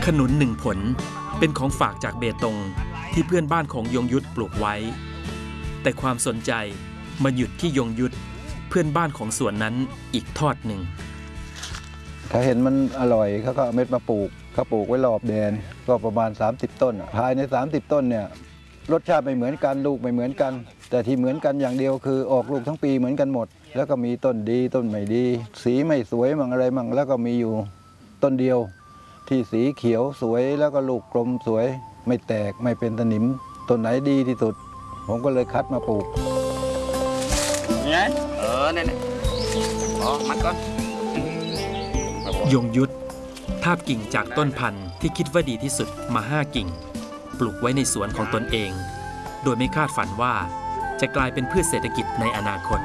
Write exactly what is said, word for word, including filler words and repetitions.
ขนุนหนึ่งผลเป็นของฝากจากเบตงที่เพื่อนบ้านของยงยุทธปลูกไว้แต่ความสนใจมาหยุดที่ยงยุทธเพื่อนบ้านของสวนนั้นอีกทอดหนึ่งเขาเห็นมันอร่อยเขาก็เอาเม็ดมาปลูกเขาปลูกไว้รอบแดนก็ประมาณสามสิบต้นภายในสามสิบต้นเนี่ยรสชาติไม่เหมือนกันลูกไม่เหมือนกันแต่ที่เหมือนกันอย่างเดียวคือออกลูกทั้งปีเหมือนกันหมดแล้วก็มีต้นดีต้นไม่ดีสีไม่สวยมั่งอะไรมั่งแล้วก็มีอยู่ต้นเดียวที่สีเขียวสวยแล้วก็ลูกกลมสวยไม่แตกไม่เป็นสนิมต้นไหนดีที่สุดผมก็เลยคัดมาปลูกเนี่ยเออเนี่ยอ๋อมัดก่อนยงยุทธทาบกิ่งจากต้นพันธุ์ที่คิดว่าดีที่สุดมาห้ากิ่งปลูกไว้ในสวนของตนเองโดยไม่คาดฝันว่าจะกลายเป็นพืชเศรษฐกิจในอนาคต